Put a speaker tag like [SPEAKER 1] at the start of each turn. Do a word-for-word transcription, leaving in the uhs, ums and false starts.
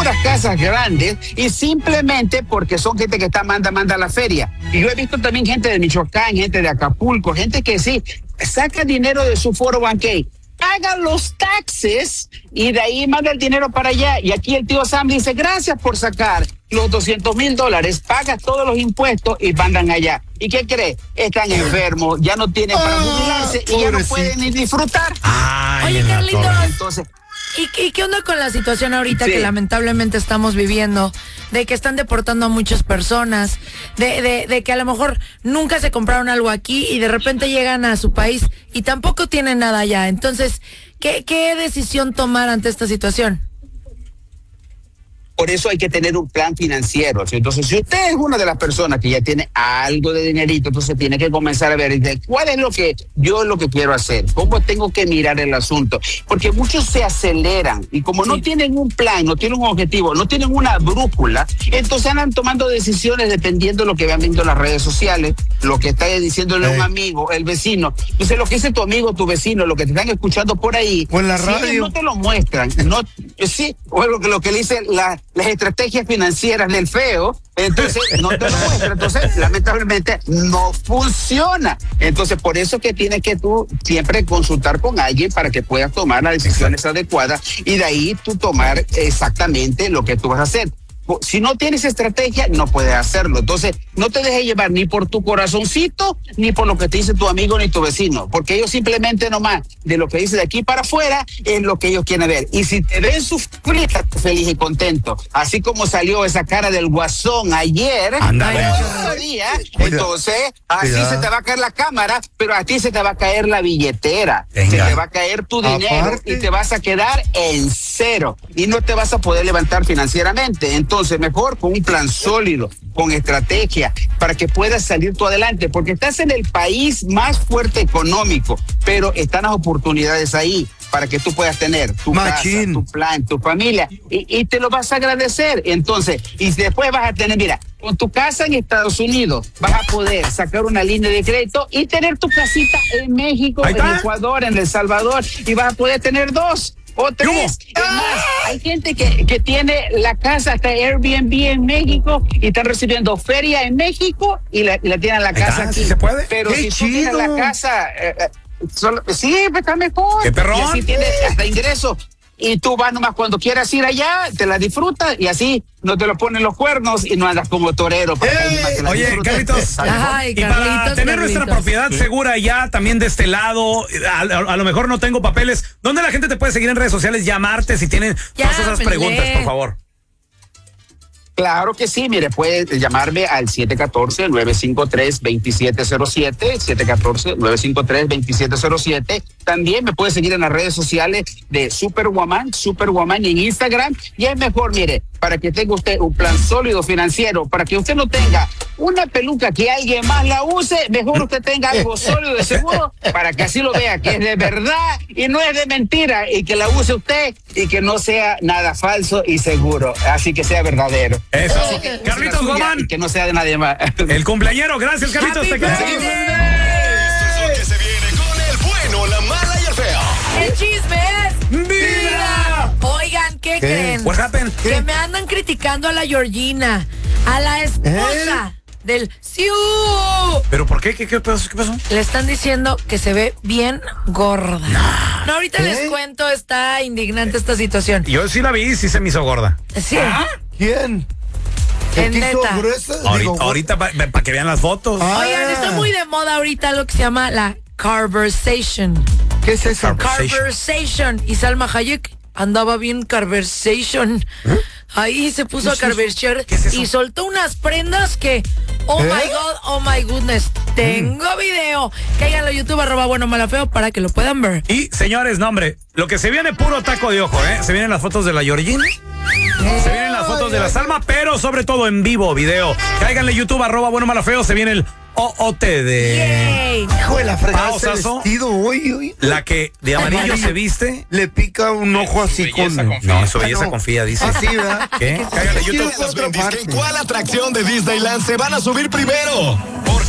[SPEAKER 1] puras casas grandes y simplemente porque son gente que está manda, manda a la feria. Y yo he visto también gente de Michoacán, gente de Acapulco, gente que sí, saca dinero de su cuatro oh uno k, paga los taxes y de ahí manda el dinero para allá. Y aquí el tío Sam dice, gracias por sacar los doscientos mil dólares, paga todos los impuestos y mandan allá. ¿Y qué cree? Están enfermos, ya no tienen para jubilarse y ya no pueden ni disfrutar.
[SPEAKER 2] Ay,
[SPEAKER 3] Oye, Carlitos,
[SPEAKER 1] entonces...
[SPEAKER 3] ¿Y, ¿Y qué onda con la situación ahorita
[SPEAKER 1] sí.
[SPEAKER 3] que lamentablemente estamos viviendo? De que están deportando a muchas personas, de, de, de que a lo mejor nunca se compraron algo aquí y de repente llegan a su país y tampoco tienen nada allá. Entonces, ¿qué, qué decisión tomar ante esta situación?
[SPEAKER 1] Por eso hay que tener un plan financiero. Entonces, si usted es una de las personas que ya tiene algo de dinerito, entonces tiene que comenzar a ver cuál es lo que yo lo que quiero hacer, cómo tengo que mirar el asunto. Porque muchos se aceleran y como sí. no tienen un plan, no tienen un objetivo, no tienen una brújula, entonces andan tomando decisiones dependiendo de lo que vean viendo en las redes sociales, lo que está diciéndole hey. un amigo, el vecino. Entonces, lo que dice tu amigo, tu vecino, lo que te están escuchando por ahí,
[SPEAKER 2] o en la radio.
[SPEAKER 1] Sí, no te lo muestran. No, sí, o lo que, lo que le dice la... las estrategias financieras del feo, entonces no te lo muestra, entonces lamentablemente no funciona. Entonces por eso que tienes que tú siempre consultar con alguien para que puedas tomar las decisiones adecuadas y de ahí tú tomar exactamente lo que tú vas a hacer. Si no tienes estrategia, no puedes hacerlo. Entonces, no te dejes llevar ni por tu corazoncito, ni por lo que te dice tu amigo ni tu vecino, porque ellos simplemente nomás, de lo que dice de aquí para afuera, es lo que ellos quieren ver. Y si te ven sufrir, feliz y contento, así como salió esa cara del guasón ayer, otro día, entonces, así Cuidado. se te va a caer la cámara, pero a ti se te va a caer la billetera, Venga. se te va a caer tu dinero Aparte. y te vas a quedar en cero y no te vas a poder levantar financieramente. Entonces, Entonces, mejor con un plan sólido, con estrategia, para que puedas salir tú adelante, porque estás en el país más fuerte económico, pero están las oportunidades ahí para que tú puedas tener tu Machín. casa, tu plan, tu familia, y, y te lo vas a agradecer. Entonces, y después vas a tener, mira, con tu casa en Estados Unidos, vas a poder sacar una línea de crédito y tener tu casita en México, en Ecuador, en El Salvador, y vas a poder tener dos. O tres. Es más, hay gente que, que tiene la casa hasta Airbnb en México y están recibiendo feria en México y la, y la tienen la casa aquí.
[SPEAKER 2] ¿Sí se puede?
[SPEAKER 1] Pero
[SPEAKER 2] ¡Qué
[SPEAKER 1] si
[SPEAKER 2] chido!
[SPEAKER 1] tú tienes la casa, eh, solo, sí, pues está mejor.
[SPEAKER 2] ¡Qué perrón!
[SPEAKER 1] Y así tienes hasta ingresos. Y tú vas nomás cuando quieras ir allá, te la disfrutas y así no te lo ponen los cuernos y no andas como torero. Para
[SPEAKER 2] ¡Eh! Que Oye, Carlitos,
[SPEAKER 3] Ay,
[SPEAKER 2] y
[SPEAKER 3] Carlitos,
[SPEAKER 2] para tener
[SPEAKER 3] Carlitos.
[SPEAKER 2] nuestra propiedad sí. segura ya también de este lado, a, a, a lo mejor no tengo papeles, ¿dónde la gente te puede seguir en redes sociales, llamarte si tienen
[SPEAKER 3] ya,
[SPEAKER 2] todas esas preguntas, por favor?
[SPEAKER 1] Claro que sí, mire, puede llamarme al siete uno cuatro, nueve cinco tres, dos siete cero siete, siete uno cuatro, nueve cinco tres, dos siete cero siete. También me puede seguir en las redes sociales de Superwoman, Superwoman en Instagram. Y es mejor, mire, para que tenga usted un plan sólido financiero, para que usted no tenga una peluca que alguien más la use, mejor usted tenga algo sólido de seguro, para que así lo vea, que es de verdad y no es de mentira, y que la use usted y que no sea nada falso y seguro, así que sea verdadero.
[SPEAKER 2] Eso,
[SPEAKER 1] Así que
[SPEAKER 2] Carlitos Guamán.
[SPEAKER 1] Y que no sea de nadie más.
[SPEAKER 2] El cumpleañero, gracias, Carlitos.
[SPEAKER 3] Happy
[SPEAKER 2] Te quedas.
[SPEAKER 3] birthday.
[SPEAKER 4] Esto es lo que se viene con el bueno, la mala y el feo.
[SPEAKER 3] El chisme es
[SPEAKER 2] ¡Vida!
[SPEAKER 3] Oigan, ¿qué, ¿Qué? creen?
[SPEAKER 2] What happened?
[SPEAKER 3] Que
[SPEAKER 2] ¿Qué?
[SPEAKER 3] me andan criticando a la Georgina, a la esposa ¿Eh? del Siu.
[SPEAKER 2] ¿Pero por qué? ¿Qué, qué, pasó? ¿Qué pasó?
[SPEAKER 3] Le están diciendo que se ve bien gorda. No, no ahorita ¿Eh? les cuento, está indignante esta situación.
[SPEAKER 2] Yo sí la vi, sí se me hizo gorda.
[SPEAKER 3] Sí.
[SPEAKER 2] ¿Ah?
[SPEAKER 5] ¿Quién?
[SPEAKER 3] En neta.
[SPEAKER 2] Ahorita, Digo, ahorita para pa que vean las fotos.
[SPEAKER 3] Ah. Oigan, está muy de moda ahorita lo que se llama la conversation.
[SPEAKER 5] ¿Qué es eso?
[SPEAKER 3] Conversation. Y Salma Hayek andaba bien conversation. ¿Eh? Ahí se puso a conversar es y soltó unas prendas que, oh ¿Eh? my God, oh my goodness, tengo mm. video. Cáiganlo a YouTube, arroba bueno mala feo, para que lo puedan ver.
[SPEAKER 2] Y señores, no hombre, lo que se viene puro taco de ojo, ¿eh? Se vienen las fotos de la Georgina. Se vienen las fotos de la Salma, pero sobre todo en vivo, video. Cáiganle YouTube, arroba bueno mala feo, se viene el O O T de...
[SPEAKER 5] Hijo de la fregada, ese
[SPEAKER 2] Pausazo.
[SPEAKER 5] vestido hoy, hoy.
[SPEAKER 2] La que de amarillo se viste.
[SPEAKER 5] Le pica un ojo así con...
[SPEAKER 2] No, su belleza confía, dice.
[SPEAKER 5] Así, ¿verdad?
[SPEAKER 2] ¿Qué? Cáiganle YouTube.
[SPEAKER 4] ¿Cuál atracción de Disneyland se van a subir primero?